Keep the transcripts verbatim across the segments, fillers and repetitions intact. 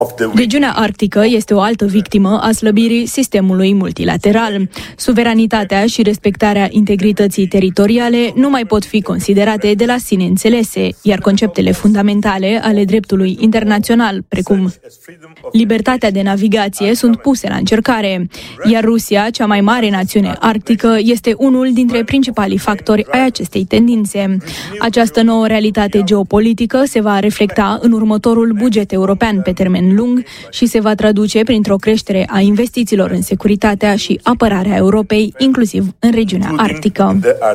Regiunea arctică este o altă victimă a slăbirii sistemului multilateral. Suveranitatea și respectarea integrității teritoriale nu mai pot fi considerate de la sine înțelese, iar conceptele fundamentale ale dreptului internațional, precum libertatea de navigație, sunt puse la încercare, iar Rusia, cea mai mare națiune arctică, este unul dintre principalii factori ai acestei tendințe. Această nouă realitate geopolitică se va reflecta în următorul buget european pe termen lung și se va traduce printr-o creștere a investițiilor în securitatea și apărarea Europei, inclusiv în regiunea arctică,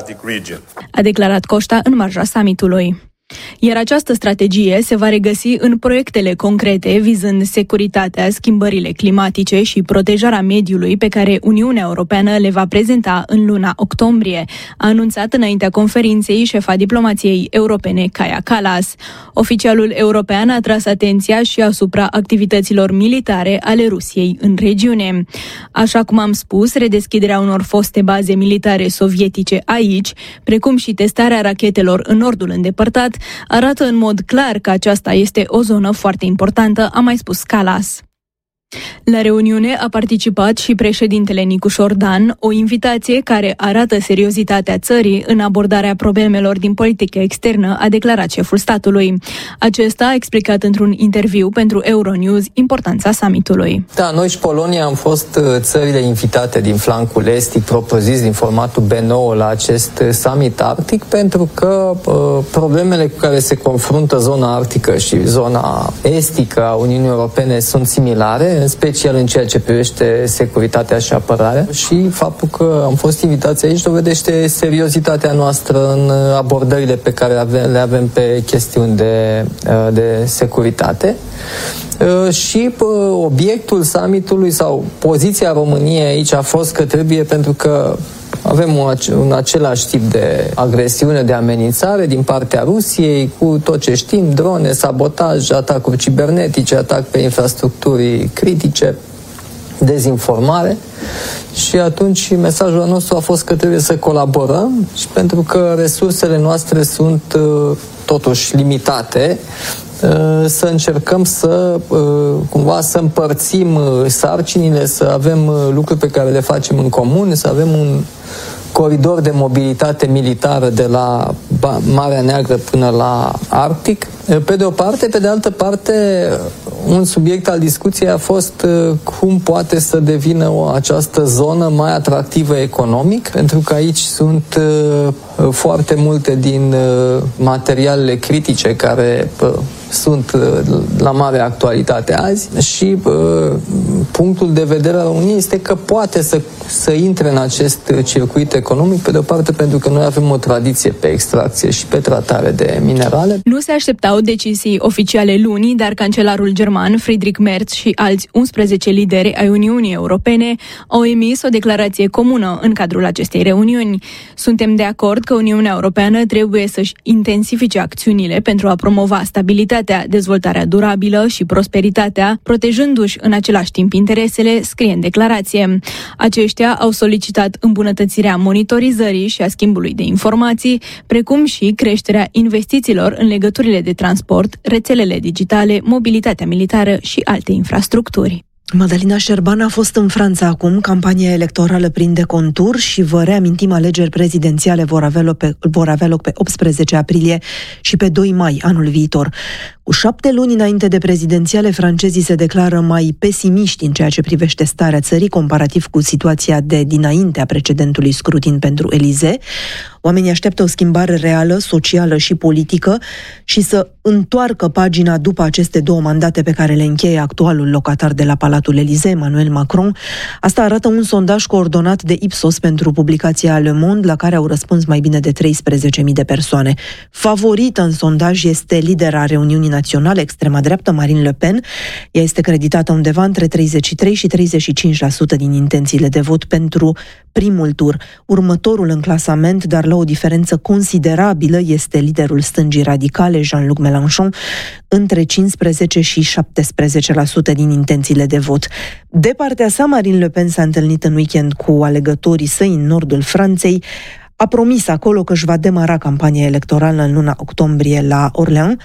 a declarat Costa în marja summitului. Iar această strategie se va regăsi în proiectele concrete vizând securitatea, schimbările climatice și protejarea mediului pe care Uniunea Europeană le va prezenta în luna octombrie, a anunțat înaintea conferinței șefa diplomației europene Kaja Kallas. Oficialul european a tras atenția și asupra activităților militare ale Rusiei în regiune. Așa cum am spus, redeschiderea unor foste baze militare sovietice aici, precum și testarea rachetelor în nordul îndepărtat, arată în mod clar că aceasta este o zonă foarte importantă, a mai spus Kallas. La reuniune a participat și președintele Nicușor Dan, o invitație care arată seriozitatea țării în abordarea problemelor din politică externă, a declarat șeful statului. Acesta a explicat într-un interviu pentru Euronews importanța summitului. Da, noi și Polonia am fost țările invitate din flancul estic, propriu-zis din formatul B nouă la acest summit arctic, pentru că uh, problemele cu care se confruntă zona arctică și zona estică a Uniunii Europene sunt similare, în special în ceea ce privește securitatea și apărarea, și faptul că am fost invitați aici dovedește seriozitatea noastră în abordările pe care le avem pe chestiuni de, de securitate. Și obiectul summitului sau poziția României aici a fost că trebuie, pentru că avem un, un același tip de agresiune, de amenințare din partea Rusiei, cu tot ce știm, drone, sabotaj, atacuri cibernetice, atac pe infrastructuri critice, dezinformare. Și atunci mesajul nostru a fost că trebuie să colaborăm, și pentru că resursele noastre sunt totuși limitate, să încercăm să cumva să împărțim sarcinile, să avem lucruri pe care le facem în comun, să avem un coridor de mobilitate militară de la Marea Neagră până la Arctic. Pe de o parte, pe de altă parte, un subiect al discuției a fost cum poate să devină o, această zonă mai atractivă economic, pentru că aici sunt uh, foarte multe din uh, materialele critice care uh, sunt uh, la mare actualitate azi, și uh, punctul de vedere al României este că poate să, să intre în acest circuit economic, pe de o parte pentru că noi avem o tradiție pe extracție și pe tratare de minerale. Nu se așteptau decizii oficiale luni, dar cancelarul german Friedrich Merz și alți unsprezece lideri ai Uniunii Europene au emis o declarație comună în cadrul acestei reuniuni. Suntem de acord că Uniunea Europeană trebuie să-și intensifice acțiunile pentru a promova stabilitatea, dezvoltarea durabilă și prosperitatea, protejându-și în același timp interesele, scrie în declarație. Aceștia au solicitat îmbunătățirea monitorizării și a schimbului de informații, precum și creșterea investițiilor în legăturile de transport, rețelele digitale, mobilitatea militară și alte infrastructuri. Madalina Șerban a fost în Franța acum, campania electorală prinde contur și vă reamintim, alegeri prezidențiale vor avea loc pe, vor avea loc pe optsprezece aprilie și pe doi mai anul viitor. Cu șapte luni înainte de prezidențiale, francezii se declară mai pesimiști în ceea ce privește starea țării, comparativ cu situația de dinaintea precedentului scrutin pentru Elysee. Oamenii așteaptă o schimbare reală, socială și politică și să întoarcă pagina după aceste două mandate pe care le încheie actualul locatar de la Palatul Elysee, Emmanuel Macron. Asta arată un sondaj coordonat de Ipsos pentru publicația Le Monde, la care au răspuns mai bine de treisprezece mii de persoane. Favorită în sondaj este lidera reuniunii naționale, extrema dreaptă, Marine Le Pen. Ea este creditată undeva între treizeci și trei și treizeci și cinci la sută din intențiile de vot pentru primul tur. Următorul în clasament, dar la o diferență considerabilă, este liderul stângii radicale, Jean-Luc Mélenchon, între cincisprezece și șaptesprezece la sută din intențiile de vot. De partea sa, Marine Le Pen s-a întâlnit în weekend cu alegătorii săi în nordul Franței. A promis acolo că își va demara campania electorală în luna octombrie la Orléans.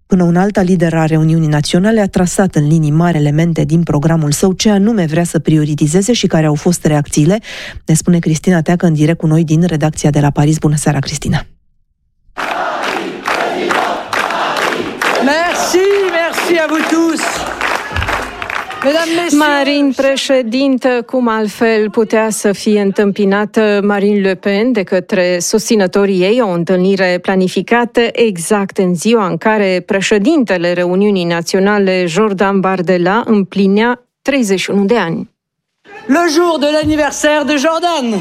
Până un alta lider a Reuniunii Naționale a trasat în linii mari elemente din programul său ce anume vrea să prioritizeze și care au fost reacțiile. Ne spune Cristina Teacă în direct cu noi din redacția de la Paris. Bună seara, Cristina! Merci, merci à vous tous! Marine președintă, cum altfel putea să fie întâmpinată Marine Le Pen de către susținătorii ei, o întâlnire planificată exact în ziua în care președintele Reuniunii Naționale, Jordan Bardella, împlinea treizeci și unu de ani. Le jour de l'anniversaire de Jordan!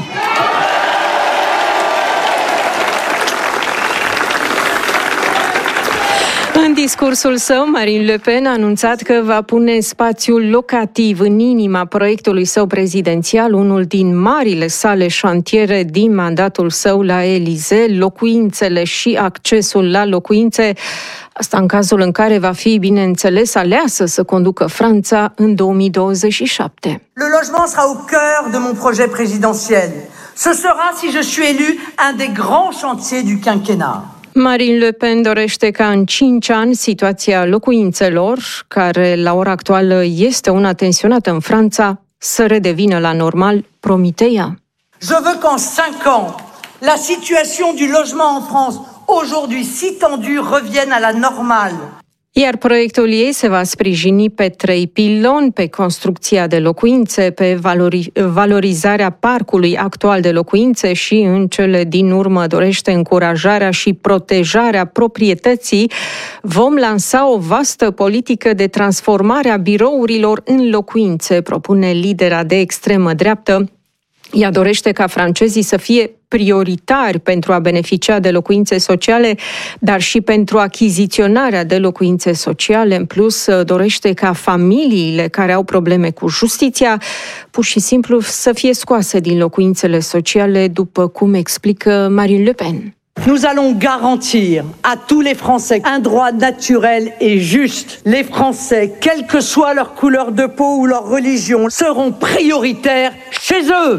În discursul său, Marine Le Pen a anunțat că va pune spațiul locativ în inima proiectului său prezidențial, unul din marile sale șantiere din mandatul său la Elisee, locuințele și accesul la locuințe. Asta în cazul în care va fi, bineînțeles, aleasă să conducă Franța în două mii douăzeci și șapte. Le logement sera au cœur de mon projet présidentiel. Ce sera, si je suis élu, un des grands chantiers du quinquennat. Marine Le Pen dorește ca în cinci ani situația locuințelor, care la ora actuală este una tensionată în Franța, să redevină la normal, promite ea. Je veux qu'en cinq ans, la situation du logement en France, aujourd'hui si tendue, revienne à la normale. Iar proiectul ei se va sprijini pe trei piloni: pe construcția de locuințe, pe valori, valorizarea parcului actual de locuințe și, în cele din urmă, dorește încurajarea și protejarea proprietății. Vom lansa o vastă politică de transformare a birourilor în locuințe, propune lidera de extremă dreaptă. Ea dorește ca francezii să fie prioritari pentru a beneficia de locuințe sociale, dar și pentru achiziționarea de locuințe sociale. În plus, dorește ca familiile care au probleme cu justiția pur și simplu să fie scoase din locuințele sociale, după cum explică Marine Le Pen. Nous allons garantir à tous les Français un droit naturel et juste. Les Français, quelle que soit leur couleur de peau ou leur religion, seront prioritaires chez eux.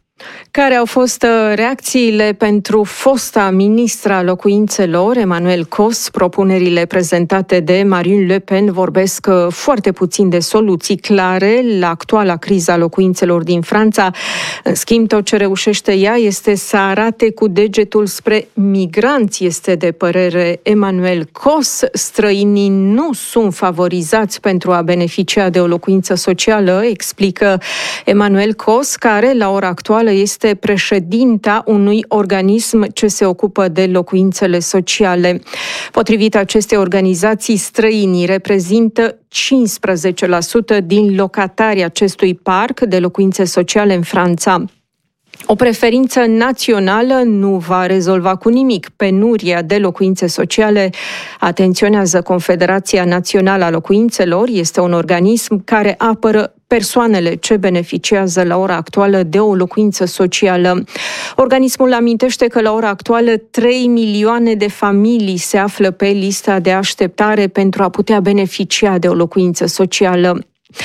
Care au fost reacțiile pentru fosta ministra locuințelor, Emmanuel Cos? Propunerile prezentate de Marine Le Pen vorbesc foarte puțin de soluții clare la actuala criza locuințelor din Franța. În schimb, tot ce reușește ea este să arate cu degetul spre migranți, este de părere Emmanuel Cos. Străinii nu sunt favorizați pentru a beneficia de o locuință socială, explică Emmanuel Cos, care la ora actuală este președinta unui organism ce se ocupă de locuințele sociale. Potrivit acestei organizații, străinii reprezintă cincisprezece la sută din locatarii acestui parc de locuințe sociale în Franța. O preferință națională nu va rezolva cu nimic penuria de locuințe sociale, atenționează Confederația Națională a Locuințelor. Este un organism care apără persoanele ce beneficiază la ora actuală de o locuință socială. Organismul amintește că la ora actuală trei milioane de familii se află pe lista de așteptare pentru a putea beneficia de o locuință socială.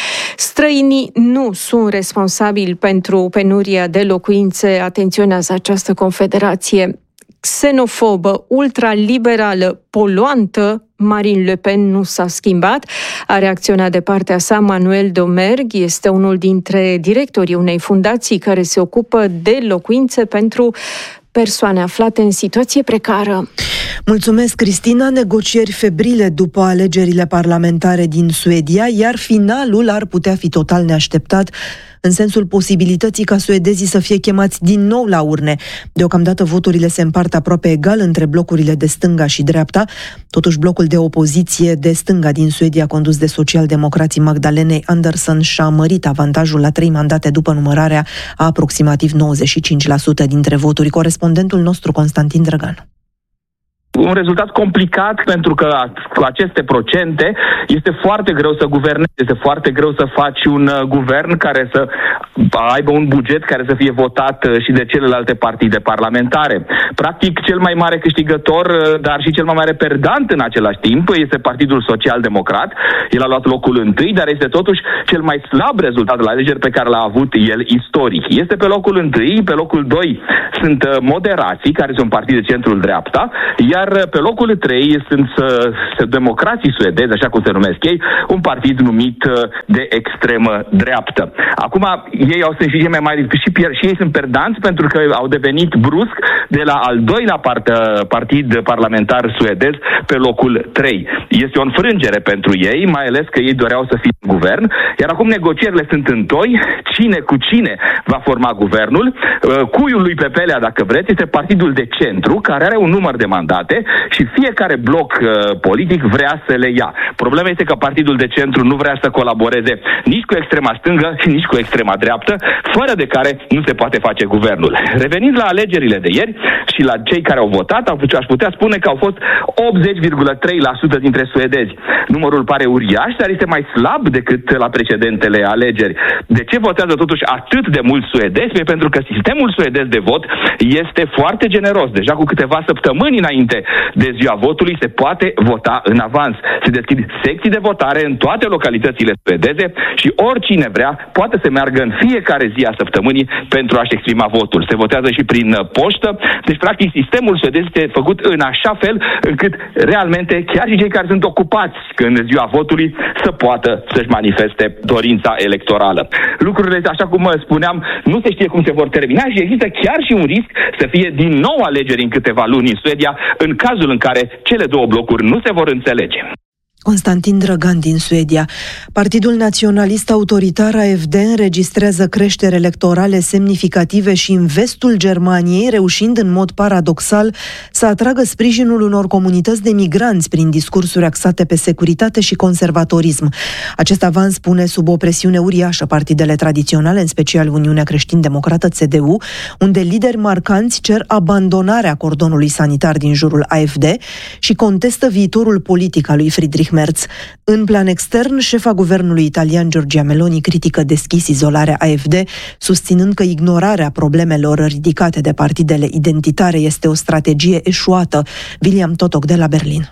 Străinii nu sunt responsabili pentru penuria de locuințe, atenționează această confederație. Xenofobă, ultraliberală, poluantă, Marine Le Pen nu s-a schimbat. A reacționat de partea sa Manuel Domergue, este unul dintre directorii unei fundații care se ocupă de locuințe pentru persoane aflate în situație precară. Mulțumesc, Cristina. Negocieri febrile după alegerile parlamentare din Suedia, iar finalul ar putea fi total neașteptat, în sensul posibilității ca suedezii să fie chemați din nou la urne. Deocamdată voturile se împart aproape egal între blocurile de stânga și dreapta. Totuși, blocul de opoziție de stânga din Suedia, condus de socialdemocrații Magdalenei Andersson, și-a mărit avantajul la trei mandate după numărarea a aproximativ nouăzeci și cinci la sută dintre voturi. Corespondentul nostru, Constantin Drăgan. Un rezultat complicat pentru că cu aceste procente este foarte greu să guvernezi, este foarte greu să faci un uh, guvern care să aibă un buget care să fie votat uh, și de celelalte partide parlamentare. Practic, cel mai mare câștigător, uh, dar și cel mai mare perdant în același timp, este Partidul Social-Democrat. El a luat locul întâi, dar este totuși cel mai slab rezultat la alegeri pe care l-a avut el istoric. Este pe locul întâi, pe locul doi sunt uh, moderații, care sunt partide de centrul-dreapta, iar iar pe locul trei sunt uh, democrații suedezi, așa cum se numesc ei, un partid numit uh, de extremă dreaptă. Acum, ei au sunt și mai mari și, pier- și ei sunt perdanți pentru că au devenit brusc de la al doilea part, partid parlamentar suedez pe locul trei. Este o înfrângere pentru ei, mai ales că ei doreau să fie în guvern, iar acum negocierile sunt în toi. Cine cu cine va forma guvernul? Cuiul lui Pepelea, dacă vreți, este partidul de centru, care are un număr de mandate și fiecare bloc uh, politic vrea să le ia. Problema este că partidul de centru nu vrea să colaboreze nici cu extrema stângă și nici cu extrema dreaptă, fără de care nu se poate face guvernul. Revenind la alegerile de ieri și la cei care au votat, aș putea spune că au fost optzeci virgulă trei la sută dintre suedezi. Numărul pare uriaș, dar este mai slab decât la precedentele alegeri. De ce votează totuși atât de mulți suedezi? Păi pentru că sistemul suedez de vot este foarte generos. Deja cu câteva săptămâni înainte de ziua votului se poate vota în avans. Se deschid secții de votare în toate localitățile suedeze și oricine vrea poate să meargă în fiecare zi a săptămânii pentru a-și exprima votul. Se votează și prin poștă. Deci, practic, sistemul suedez este făcut în așa fel încât realmente chiar și cei care sunt ocupați în ziua votului să poată să-și manifeste dorința electorală. Lucrurile, așa cum spuneam, nu se știe cum se vor termina și există chiar și un risc să fie din nou alegeri în câteva luni în Suedia, în cazul în care cele două blocuri nu se vor înțelege. Constantin Drăgan din Suedia. Partidul naționalist autoritar A F D înregistrează creșteri electorale semnificative și în vestul Germaniei, reușind în mod paradoxal să atragă sprijinul unor comunități de migranți prin discursuri axate pe securitate și conservatorism. Acest avans pune sub o presiune uriașă partidele tradiționale, în special Uniunea Creștin-Democrată C D U, unde lideri marcanți cer abandonarea cordonului sanitar din jurul A F D și contestă viitorul politic al lui Friedrich Merz. În plan extern, șefa guvernului italian Giorgia Meloni critică deschis izolarea A F D, susținând că ignorarea problemelor ridicate de partidele identitare este o strategie eșuată. William Totoc de la Berlin.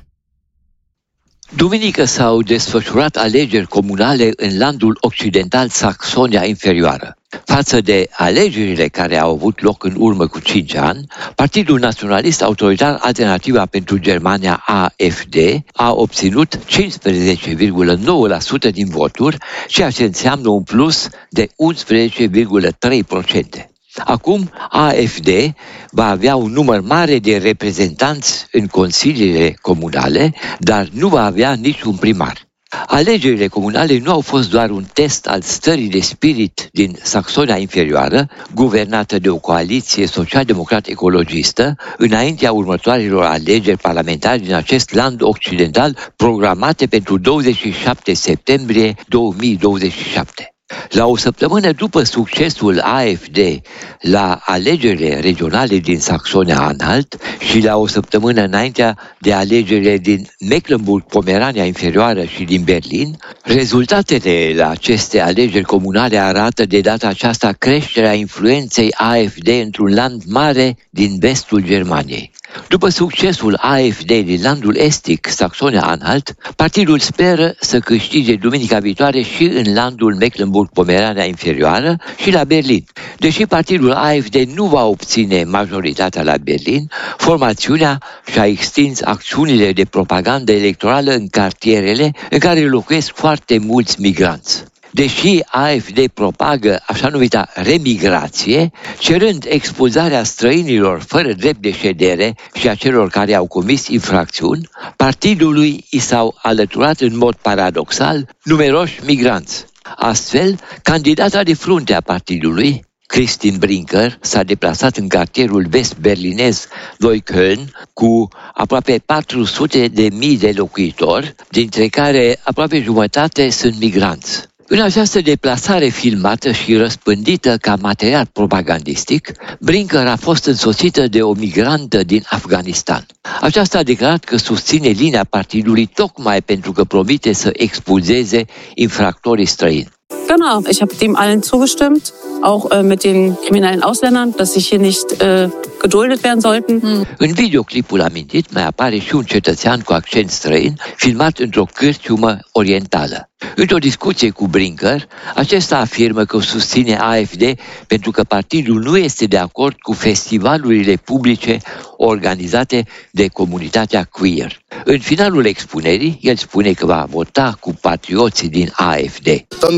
Duminică s-au desfășurat alegeri comunale în landul occidental Saxonia Inferioară. Față de alegerile care au avut loc în urmă cu cinci ani, Partidul Naționalist Autoritar Alternativa pentru Germania A F D a obținut cincisprezece virgulă nouă la sută din voturi, ceea ce înseamnă un plus de unsprezece virgulă trei la sută. Acum A F D va avea un număr mare de reprezentanți în consiliile comunale, dar nu va avea niciun primar. Alegerile comunale nu au fost doar un test al stării de spirit din Saxonia Inferioară, guvernată de o coaliție social-democrat-ecologistă, înaintea următoarelor alegeri parlamentare din acest land occidental, programate pentru douăzeci și șapte septembrie două mii douăzeci și șapte. La o săptămână după succesul A F D la alegerile regionale din Saxonia-Anhalt și la o săptămână înaintea de alegerile din Mecklenburg-Pomerania Inferioară și din Berlin, rezultatele la aceste alegeri comunale arată de data aceasta creșterea influenței A F D într-un land mare din vestul Germaniei. După succesul A F D din landul estic, Saxonia-Anhalt, partidul speră să câștige duminica viitoare și în landul Mecklenburg-Pomerania Inferioară și la Berlin. Deși partidul A F D nu va obține majoritatea la Berlin, formațiunea și-a extins acțiunile de propagandă electorală în cartierele în care locuiesc foarte mulți migranți. Deși A F D propagă așa numita remigrație, cerând expulzarea străinilor fără drept de ședere și a celor care au comis infracțiuni, partidului i s-au alăturat în mod paradoxal numeroși migranți. Astfel, candidata de frunte a partidului, Christine Brinker, s-a deplasat în cartierul vest-berlinez Neukölln cu aproape patru sute de mii de locuitori, dintre care aproape jumătate sunt migranți. În această deplasare filmată și răspândită ca material propagandistic, Brinker a fost însoțită de o migrantă din Afganistan. Aceasta a declarat că susține linia partidului tocmai pentru că promite să expulzeze infractorii străini. Genau, ich habe dem allen zugestimmt, auch äh, mit den kriminellen Ausländern, dass sie hier nicht äh, geduldet werden sollten. Mm. În videoclipul amintit mai apare și un cetățean cu accent străin, filmat într-o cârciumă orientală. Într-o discuție cu Brinker, acesta afirmă că susține A F D pentru că partidul nu este de acord cu festivalurile publice organizate de comunitatea queer. În finalul expunerii, el spune că va vota cu patrioții din A F D.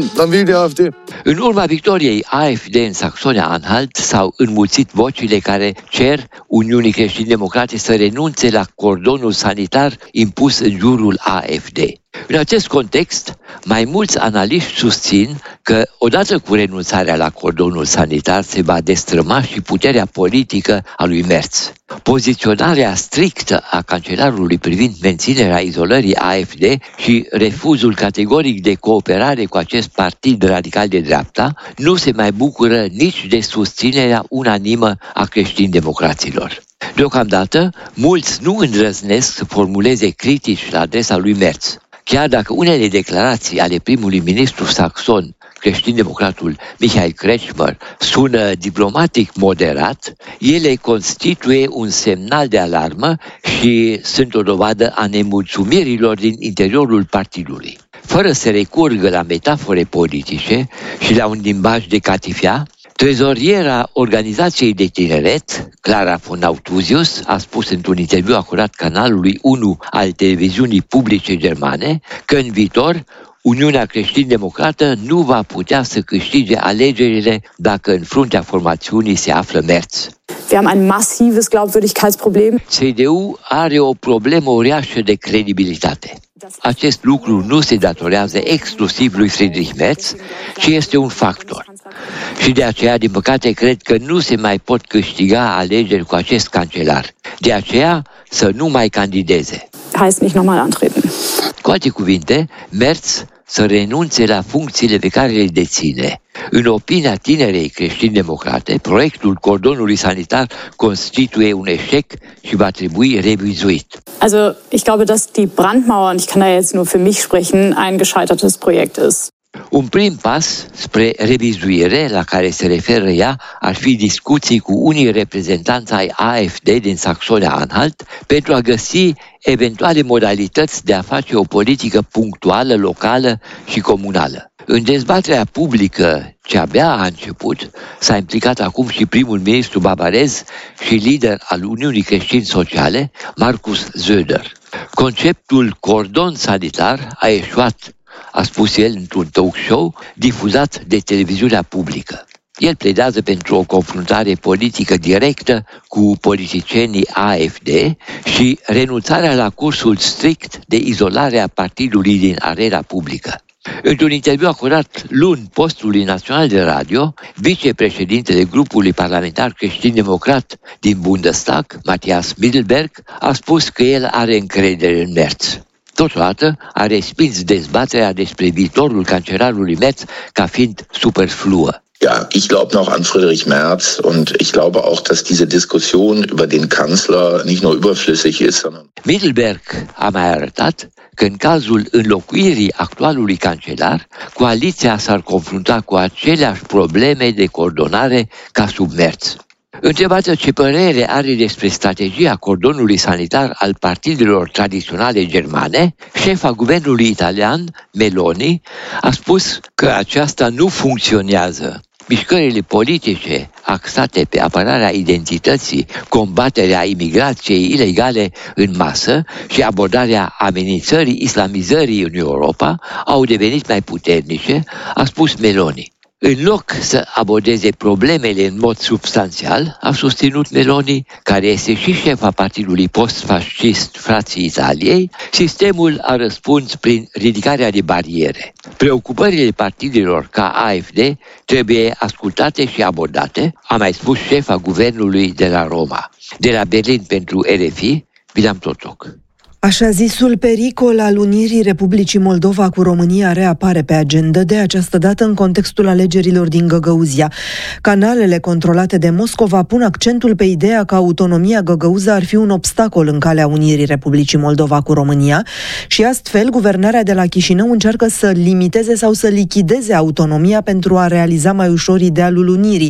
În urma victoriei A F D în Saxonia-Anhalt s-au înmulțit vocile care cer Uniunii Creștini-Democrate să renunțe la cordonul sanitar impus în jurul A F D. În acest context, mai mulți analiști susțin că, odată cu renunțarea la cordonul sanitar, se va destrăma și puterea politică a lui Merz. Poziționarea strictă a cancelarului privind menținerea izolării A F D și refuzul categoric de cooperare cu acest partid radical de dreapta nu se mai bucură nici de susținerea unanimă a creștin-democraților. Deocamdată, mulți nu îndrăznesc să formuleze critici la adresa lui Merz. Chiar dacă unele declarații ale primului ministru saxon, creștin-democratul Michael Kretschmer, sună diplomatic moderat, ele constituie un semnal de alarmă și sunt o dovadă a nemulțumirilor din interiorul partidului. Fără să recurgă la metafore politice și la un limbaj de catifea, trezoriera organizației de tineret, Clara von Authusius, a spus într-un interviu acordat canalului unu al televiziunii publice germane că în viitor Uniunea Creștin-Democrată nu va putea să câștige alegerile dacă în fruntea formațiunii se află Merz. Wir haben ein massives Glaubwürdigkeitsproblem. C D U are o problemă uriașă de credibilitate. Acest lucru nu se datorează exclusiv lui Friedrich Merz, ci este un factor. Și de aceea, din păcate, cred că nu se mai pot câștiga alegeri cu acest cancelar. De aceea, să nu mai candideze. Heißt nicht nochmal antreten. Cu alte cuvinte, Merz să renunțe la funcțiile pe care le deține. În opinia tinerei creștin-democrate, proiectul cordonului sanitar constituie un eșec și va trebui revizuit. Also, ich glaube, dass die Brandmauer, und ich kann da jetzt nur für mich sprechen, ein gescheitertes Projekt ist. Un prim pas spre revizuire la care se referă ea ar fi discuții cu unii reprezentanți ai A F D din Saxonia-Anhalt pentru a găsi eventuale modalități de a face o politică punctuală, locală și comunală. În dezbaterea publică ce abia a început, s-a implicat acum și primul ministru bavarez și lider al Uniunii Creștini Sociale, Markus Söder. Conceptul cordon sanitar a eșuat, a spus el într-un talk show difuzat de televiziunea publică. El pledează pentru o confruntare politică directă cu politicienii A F D și renunțarea la cursul strict de izolare a partidului din arena publică. Într-un interviu acordat luni postului național de radio, vicepreședintele grupului parlamentar creștin-democrat din Bundestag, Matthias Mittelberg, a spus că el are încredere în Merz. Totodată a respins dezbaterea despre viitorul cancelarului Merz ca fiind superfluă. Ja, ich glaube noch an Friedrich Merz und ich glaube auch, dass diese Diskussion über den Kanzler nicht nur überflüssig ist, sondern... Mittelberg a mai arătat că în cazul înlocuirii actualului cancelar, coaliția s-ar confrunta cu aceleași probleme de coordonare ca sub Merz. Întrebată ce părere are despre strategia cordonului sanitar al partidelor tradiționale germane, șefa guvernului italian, Meloni, a spus că aceasta nu funcționează. Mișcările politice axate pe apărarea identității, combaterea imigrației ilegale în masă și abordarea amenințării islamizării în Europa au devenit mai puternice, a spus Meloni. În loc să abordeze problemele în mod substanțial, a susținut Meloni, care este și șefa partidului post-fascist Frații Italiei, sistemul a răspuns prin ridicarea de bariere. Preocupările partidelor ca A F D trebuie ascultate și abordate, a mai spus șefa guvernului de la Roma. De la Berlin pentru R F I, William Totoc. Așa zisul pericol al unirii Republicii Moldova cu România reapare pe agendă, de această dată în contextul alegerilor din Găgăuzia. Canalele controlate de Moscova pun accentul pe ideea că autonomia găgăuză ar fi un obstacol în calea unirii Republicii Moldova cu România și astfel guvernarea de la Chișinău încearcă să limiteze sau să lichideze autonomia pentru a realiza mai ușor idealul unirii,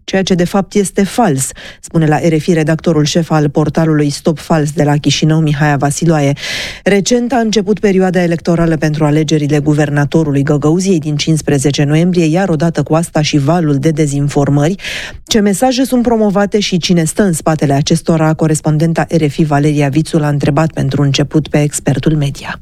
ceea ce de fapt este fals, spune la R F I redactorul șef al portalului Stop Fals de la Chișinău, Mihaia Vasiloae. Recent a început perioada electorală pentru alegerile guvernatorului Găgăuziei din cincisprezece noiembrie, iar odată cu asta și valul de dezinformări. Ce mesaje sunt promovate și cine stă în spatele acestora, corespondenta R F I Valeria Vițu l-a întrebat pentru început pe expertul media.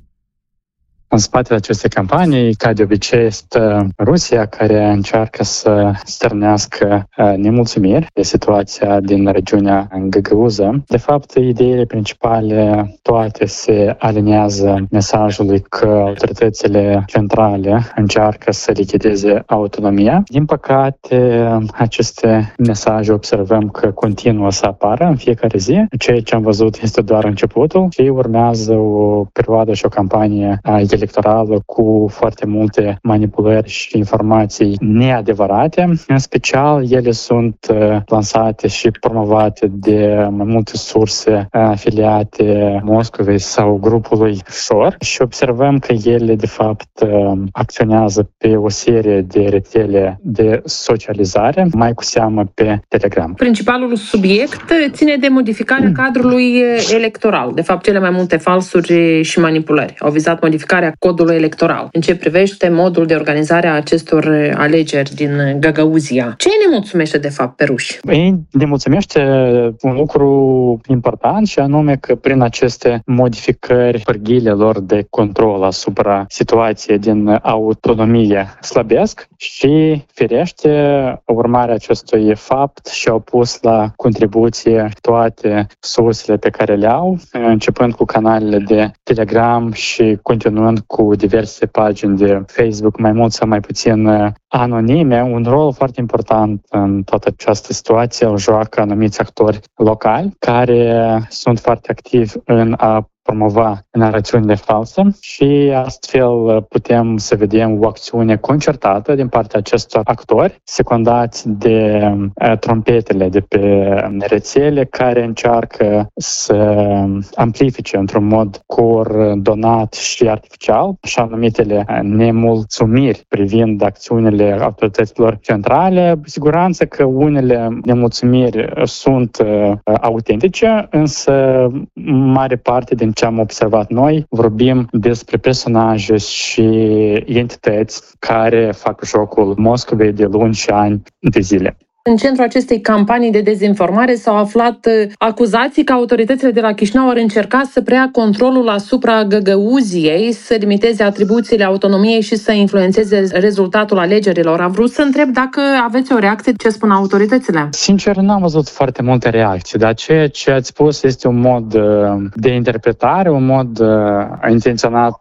În spatele acestei campanii, ca de obicei, este Rusia, care încearcă să stârnească nemulțumiri de situația din regiunea Găgăuză. De fapt, ideile principale toate se aliniază mesajului că autoritățile centrale încearcă să lichideze autonomia. Din păcate, aceste mesaje observăm că continuă să apară în fiecare zi. Ceea ce am văzut este doar începutul și urmează o perioadă și o campanie electorală cu foarte multe manipulări și informații neadevărate. În special, ele sunt lansate și promovate de mai multe surse afiliate Moscovei sau grupului Shor și observăm că ele, de fapt, acționează pe o serie de rețele de socializare, mai cu seamă pe Telegram. Principalul subiect ține de modificarea cadrului electoral. De fapt, cele mai multe falsuri și manipulări au vizat modificarea codului electoral în ce privește modul de organizare a acestor alegeri din Găgăuzia. Ce ne mulțumește de fapt pe ruși? Ei ne mulțumește un lucru important și anume că prin aceste modificări pârghiile lor de control asupra situației din autonomie slăbesc și firește urmarea acestui fapt și-au pus la contribuție toate sursele pe care le au, începând cu canalele de Telegram și continuând cu diverse pagini de Facebook, mai mult sau mai puțin anonime. Un rol foarte important în toată această situație o joacă anumiți actori locali care sunt foarte activi în a promova narațiunile false și astfel putem să vedem o acțiune concertată din partea acestor actori, secundați de trompetele de pe rețele care încearcă să amplifice într-un mod coordonat și artificial așa numitele nemulțumiri privind acțiunile autorităților centrale. Cu siguranță că unele nemulțumiri sunt autentice, însă mare parte din ce am observat noi, vorbim despre personaje și entități care fac jocul Moscovei de luni și ani de zile. În centrul acestei campanii de dezinformare s-au aflat acuzații că autoritățile de la Chișinău ar încerca să preia controlul asupra Găgăuziei, să limiteze atribuțiile autonomiei și să influențeze rezultatul alegerilor. Am vrut să întreb dacă aveți o reacție, ce spun autoritățile? Sincer, nu am văzut foarte multe reacții, dar ceea ce ați spus este un mod de interpretare, un mod intenționat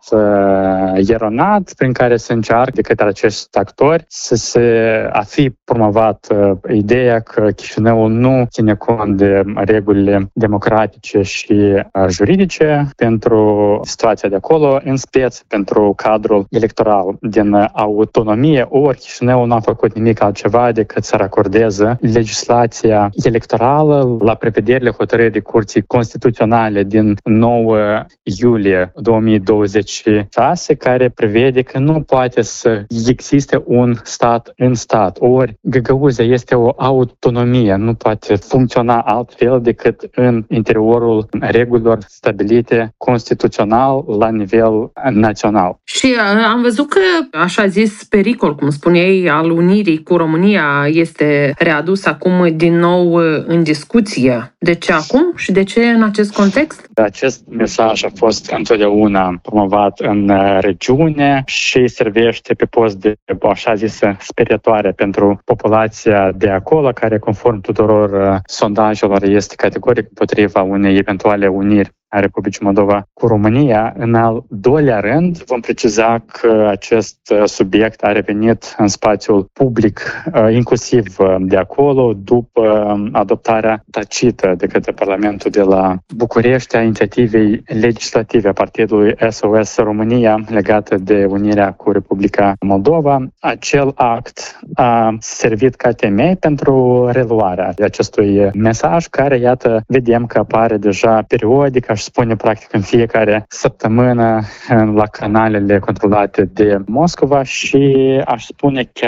eronat, prin care se încearcă de către acești actori să se a fi promovat ideea că Chișinăul nu ține cont de regulile democratice și juridice pentru situația de acolo, în speță pentru cadrul electoral din autonomie, ori Chișinăul nu a făcut nimic altceva decât să racordeze legislația electorală la prevederile hotărârii de Curții Constituționale din nouă iulie două mii douăzeci și șase, care prevede că nu poate să existe un stat în stat, ori Găgăuzia este o autonomie, nu poate funcționa altfel decât în interiorul regulilor stabilite constituțional la nivel național. Și am văzut că, așa zis, pericol, cum spuneai, al unirii cu România este readus acum din nou în discuție. De ce acum și de ce în acest context? Acest mesaj a fost întotdeauna promovat în regiune și servește pe post de, așa zisă, sperietoare pentru populația de acolo, care, conform tuturor sondajelor, este categoric împotriva unei eventuale uniri a Republicii Moldova cu România. În al doilea rând, vom preciza că acest subiect a revenit în spațiul public, inclusiv de acolo, după adoptarea tacită de către Parlamentul de la București a inițiativei legislative a partidului S O S România legată de unirea cu Republica Moldova. Acel act a servit ca temei pentru reluarea acestui mesaj, care, iată, vedem că apare deja periodic, aș spune practic în fiecare săptămână la canalele controlate de Moscova și aș spune chiar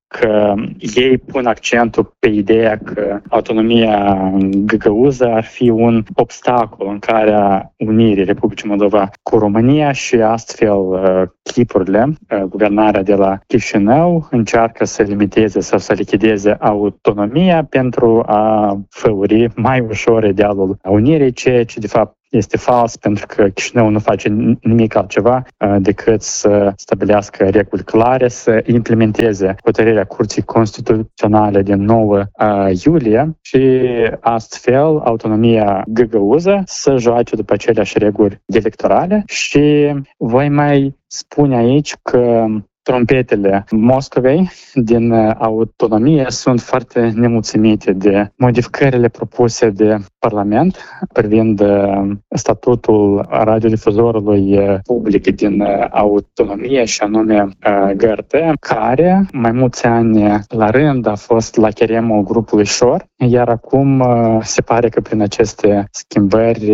că ei pun accentul pe ideea că autonomia găgăuză ar fi un obstacol în calea unirii Republicii Moldova cu România și astfel chipurile, guvernarea de la Chișinău încearcă să limiteze sau să lichideze autonomia pentru a făuri mai ușor idealul unirii, ceea ce de fapt este fals, pentru că Chișinău nu face nimic altceva decât să stabilească reguli clare, să implementeze hotărârea Curții Constituționale din nouă iulie și astfel autonomia găgăuză să joace după aceleași reguli electorale. Și voi mai spune aici că trompetele Moscovei din autonomie sunt foarte nemulțumite de modificările propuse de Parlament privind statutul radiodifuzorului public din autonomie și anume G R T, care mai mulți ani la rând a fost la cheremul grupului Șor, iar acum se pare că prin aceste schimbări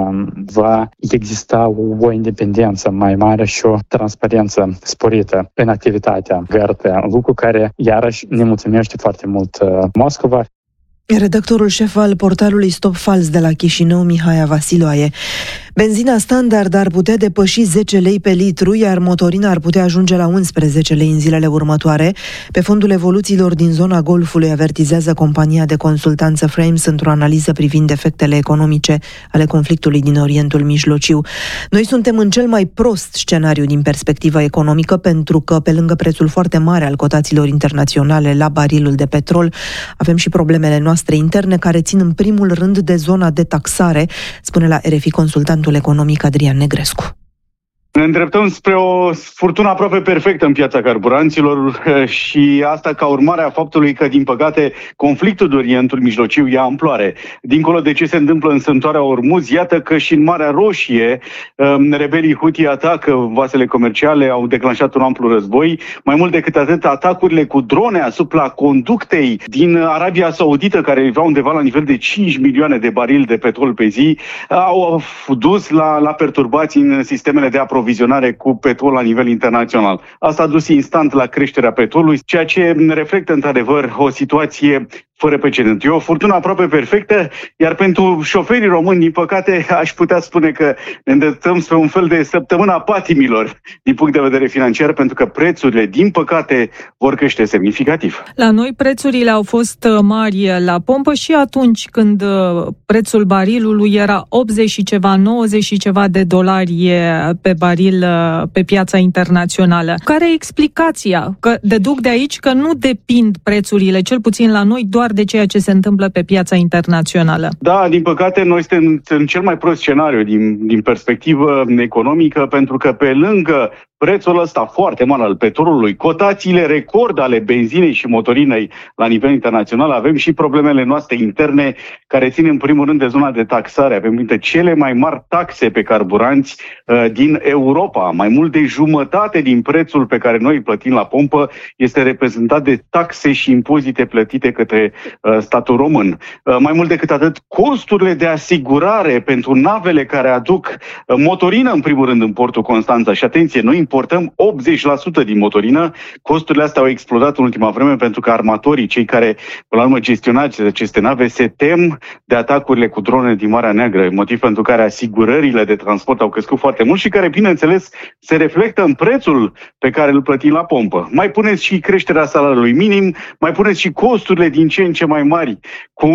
va exista o independență mai mare și o transparență sporită în activitatea G R T, lucru care iarăși ne mulțumește foarte mult Moscova. Redactorul șef al portalului Stop Fals de la Chișinău, Mihaia Vasiloae. Benzina standard ar putea depăși zece lei pe litru, iar motorina ar putea ajunge la unsprezece lei în zilele următoare. Pe fondul evoluțiilor din zona Golfului, avertizează compania de consultanță Frames într-o analiză privind efectele economice ale conflictului din Orientul Mijlociu. Noi suntem în cel mai prost scenariu din perspectivă economică, pentru că, pe lângă prețul foarte mare al cotațiilor internaționale la barilul de petrol, avem și problemele noastre interne, care țin în primul rând de zona de taxare, spune la R F I consultantul economic Adrian Negrescu. Ne îndreptăm spre o furtună aproape perfectă în piața carburanților și asta ca urmare a faptului că, din păcate, conflictul de Orientul Mijlociu ia amploare. Dincolo de ce se întâmplă în sântoarea Ormuz, iată că și în Marea Roșie rebelii Houthi atacă vasele comerciale, au declanșat un amplu război. Mai mult decât atât, atacurile cu drone asupra conductei din Arabia Saudită, care va undeva la nivel de cinci milioane de barili de petrol pe zi, au dus la, la perturbații în sistemele de aprovizionare vizionare cu petrol la nivel internațional. Asta a dus instant la creșterea petrolului, ceea ce reflectă într-adevăr o situație fără precedent. E o furtună aproape perfectă, iar pentru șoferii români, din păcate, aș putea spune că ne îndreptăm spre un fel de săptămâna patimilor din punct de vedere financiar, pentru că prețurile, din păcate, vor crește semnificativ. La noi prețurile au fost mari la pompă și atunci când prețul barilului era optzeci și ceva, nouăzeci și ceva de dolari pe baril pe piața internațională. Care e explicația? Că deduc de aici că nu depind prețurile, cel puțin la noi, doar de ceea ce se întâmplă pe piața internațională. Da, din păcate, noi suntem în cel mai prost scenariu din, din perspectivă economică, pentru că pe lângă prețul ăsta foarte mare al petrolului, cotațiile record ale benzinei și motorinei la nivel internațional, avem și problemele noastre interne, care țin în primul rând de zona de taxare. Avem dintre cele mai mari taxe pe carburanți uh, din Europa. Mai mult de jumătate din prețul pe care noi îl plătim la pompă este reprezentat de taxe și impozite plătite către uh, statul român. Uh, mai mult decât atât, costurile de asigurare pentru navele care aduc uh, motorină, în primul rând, în portul Constanța. Și atenție, noi importăm optzeci la sută din motorină. Costurile astea au explodat în ultima vreme pentru că armatorii, cei care, până la urmă, gestionează aceste nave, se tem de atacurile cu drone din Marea Neagră, motiv pentru care asigurările de transport au crescut foarte mult și care, bineînțeles, se reflectă în prețul pe care îl plătim la pompă. Mai puneți și creșterea salariului minim, mai puneți și costurile din ce în ce mai mari cu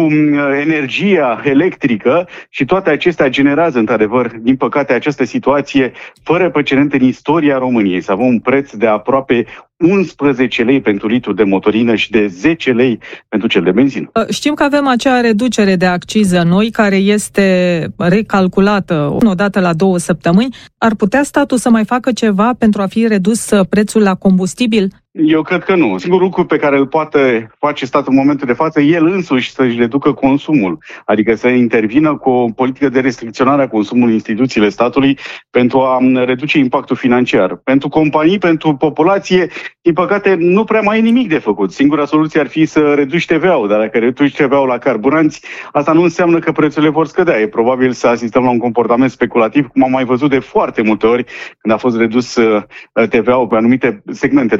energia electrică și toate acestea generează, într-adevăr, din păcate, această situație fără precedent în istoria României. Să avem un preț de aproape unsprezece lei pentru litru de motorină și de zece lei pentru cel de benzină. Știm că avem acea reducere de acciză noi, care este recalculată odată la două săptămâni. Ar putea statul să mai facă ceva pentru a fi redus prețul la combustibil? Eu cred că nu. Singurul lucru pe care îl poate face statul în momentul de față, el însuși să-și reducă consumul. Adică să intervină cu o politică de restricționare a consumului instituțiile statului pentru a reduce impactul financiar. Pentru companii, pentru populație, din păcate, nu prea mai e nimic de făcut. Singura soluție ar fi să reduci T V A-ul, dar dacă reduci T V A-ul la carburanți, asta nu înseamnă că prețurile vor scădea. E probabil să asistăm la un comportament speculativ, cum am mai văzut de foarte multe ori când a fost redus T V A-ul pe anumite segmente de consum.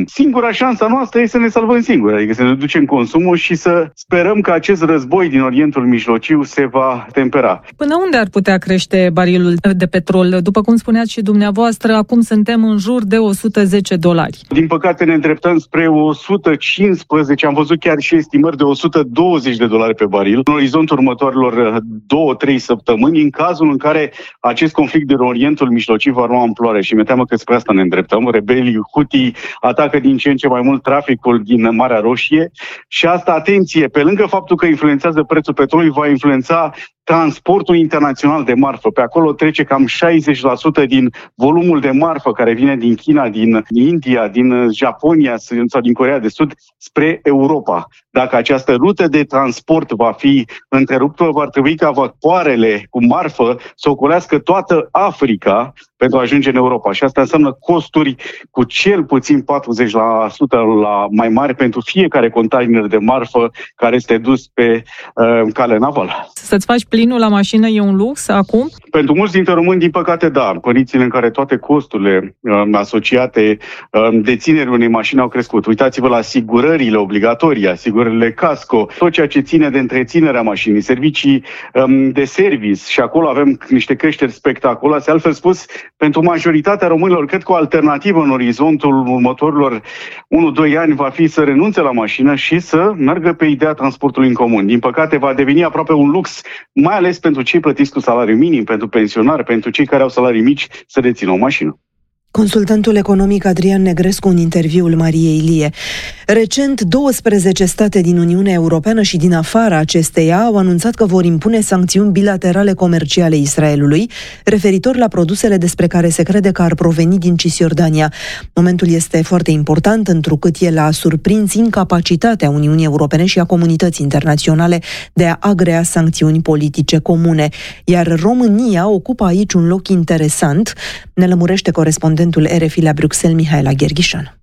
salvăm. Singura șansă noastră este să ne salvăm singuri, adică să ne ducem consumul și să sperăm că acest război din Orientul Mijlociu se va tempera. Până unde ar putea crește barilul de petrol? După cum spuneați și dumneavoastră, acum suntem în jur de o sută zece dolari. Din păcate ne îndreptăm spre o sută cincisprezece, am văzut chiar și estimări de o sută douăzeci de dolari pe baril în orizontul următorilor două trei săptămâni, în cazul în care acest conflict din Orientul Mijlociu va lua amploare și mi-e teamă că spre asta ne îndreptăm. Rebelii Houthi atacă din ce în ce mai mult traficul din Marea Roșie și asta, atenție, pe lângă faptul că influențează prețul petrolului, va influența transportul internațional de marfă. Pe acolo trece cam șaizeci la sută din volumul de marfă care vine din China, din India, din Japonia sau din Coreea de Sud spre Europa. Dacă această rută de transport va fi întreruptă, va trebui ca vapoarele cu marfă să ocolească toată Africa pentru a ajunge în Europa. Și asta înseamnă costuri cu cel puțin patruzeci la sută la mai mari pentru fiecare container de marfă care este dus pe uh, cale navală. Să-ți faci plinul la mașină e un lux acum? Pentru mulți dintre români, din păcate, da. Condițiile în care toate costurile uh, asociate uh, deținerii unei mașini au crescut. Uitați-vă la asigurările obligatorii, asigurările casco, tot ceea ce ține de întreținerea mașinii, servicii um, de service și acolo avem niște creșteri spectaculoase. Altfel spus, pentru majoritatea românilor, cred că o alternativă în orizontul următorilor unu doi ani va fi să renunțe la mașină și să meargă pe ideea transportului în comun. Din păcate, va deveni aproape un lux, mai ales pentru cei plătiți cu salariu minim, pentru pensionari, pentru cei care au salarii mici să dețină o mașină. Consultantul economic Adrian Negrescu în interviul Mariei Ilie. Recent, douăsprezece state din Uniunea Europeană și din afara acesteia au anunțat că vor impune sancțiuni bilaterale comerciale Israelului, referitor la produsele despre care se crede că ar proveni din Cisjordania. Momentul este foarte important, întrucât el a surprins incapacitatea Uniunii Europene și a comunității internaționale de a agrea sancțiuni politice comune. Iar România ocupă aici un loc interesant, ne lămurește corespondentul R F I la Bruxelles, Mihaela Gherghișan.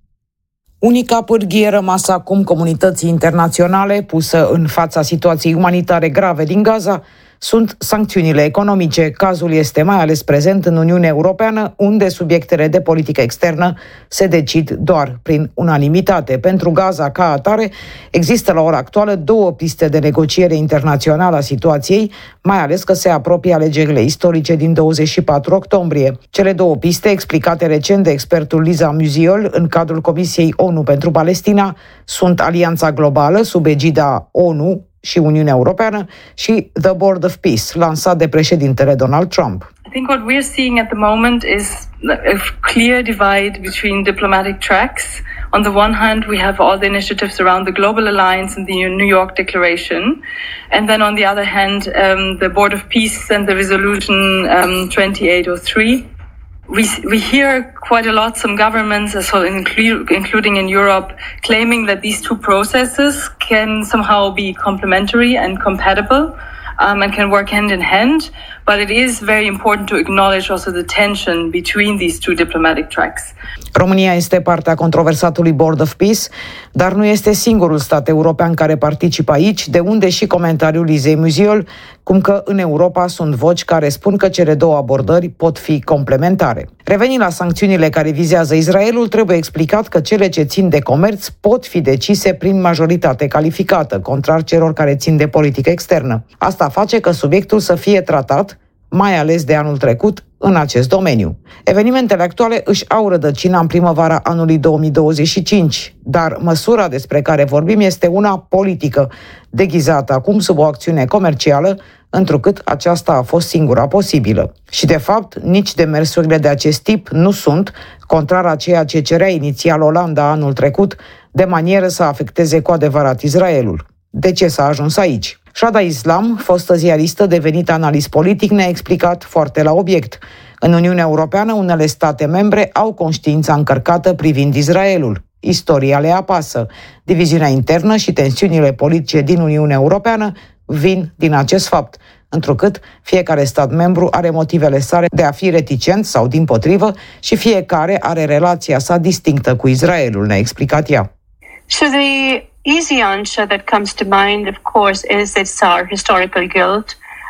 Unica pârghie rămasă acum comunității internaționale pusă în fața situației umanitare grave din Gaza sunt sancțiunile economice. Cazul este mai ales prezent în Uniunea Europeană, unde subiectele de politică externă se decid doar prin unanimitate. Pentru Gaza ca atare există la ora actuală două piste de negociere internațională a situației, mai ales că se apropie alegerile istorice din douăzeci și patru octombrie. Cele două piste, explicate recent de expertul Liza Muziol în cadrul Comisiei ONU pentru Palestina, sunt Alianța Globală sub egida ONU și Uniunea Europeană și The Board of Peace, lansat de președintele Donald Trump. I think what we're seeing at the moment is a clear divide between diplomatic tracks. On the one hand, we have all the initiatives around the Global Alliance and the New York Declaration. And then on the other hand, um, the Board of Peace and the Resolution um, twenty-eight oh three. We we hear quite a lot, some governments, as well, inclu- including in Europe, claiming that these two processes can somehow be complementary and compatible um, and can work hand in hand. But it is very important to acknowledge also the tension between these two diplomatic tracks. România este partea controversatului Board of Peace, dar nu este singurul stat european care participă aici, de unde și comentariul Lizei Muziol, cum că în Europa sunt voci care spun că cele două abordări pot fi complementare. Revenind la sancțiunile care vizează Israelul, trebuie explicat că cele ce țin de comerț pot fi decise prin majoritate calificată, contrar celor care țin de politică externă. Asta face că subiectul să fie tratat, mai ales de anul trecut, în acest domeniu. Evenimentele actuale își au rădăcina în primăvara anului două mii douăzeci și cinci, dar măsura despre care vorbim este una politică, deghizată acum sub o acțiune comercială, întrucât aceasta a fost singura posibilă. Și de fapt, nici demersurile de acest tip nu sunt, contrar a ceea ce cerea inițial Olanda anul trecut, de manieră să afecteze cu adevărat Israelul. De ce s-a ajuns aici? Shada Islam, fostă ziaristă devenit analist politic, ne-a explicat foarte la obiect. În Uniunea Europeană, unele state membre au conștiința încărcată privind Israelul. Istoria le apasă. Diviziunea internă și tensiunile politice din Uniunea Europeană vin din acest fapt, întrucât fiecare stat membru are motivele sale de a fi reticent sau dimpotrivă și fiecare are relația sa distinctă cu Israelul, ne-a explicat ea. So the easy answer that comes to mind, of course, is it's our historical guilt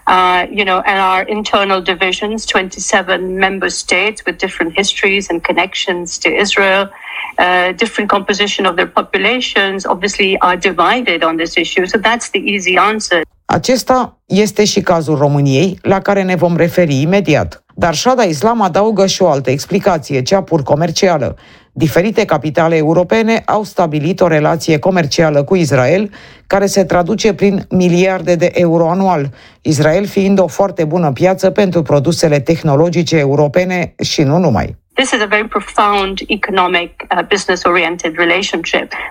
uh, you know, and our internal divisions, twenty-seven member states with different histories and connections to Israel, uh, different composition of their populations, obviously are divided on this issue. So that's the easy answer. Acesta este și cazul României, la care ne vom referi imediat. Dar Shada Islam adaugă și o altă explicație, cea pur comercială. Diferite capitale europene au stabilit o relație comercială cu Israel, care se traduce prin miliarde de euro anual, Israel fiind o foarte bună piață pentru produsele tehnologice europene și nu numai. This is a very profound economic, uh, business-oriented relationship.